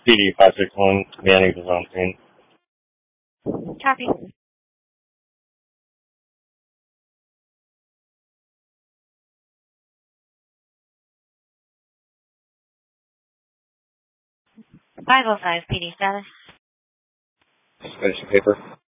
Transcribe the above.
PD 561, commanding the zone scene. Copy. .505 PD status. Just finishing paper.